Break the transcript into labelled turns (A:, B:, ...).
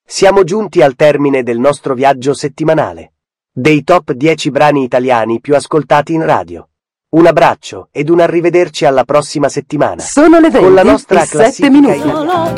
A: Siamo giunti al termine del nostro viaggio settimanale. Dei top 10 brani italiani più ascoltati in radio. Un abbraccio ed un arrivederci alla prossima settimana.
B: Sono le 20
A: con la nostra
B: e 7
A: classifica
B: minuti.
A: italiana.